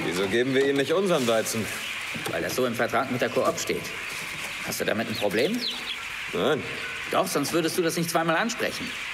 Wieso geben wir ihm nicht unseren Weizen? Weil das so im Vertrag mit der Koop steht. Hast du damit ein Problem? Nein. Doch, sonst würdest du das nicht zweimal ansprechen.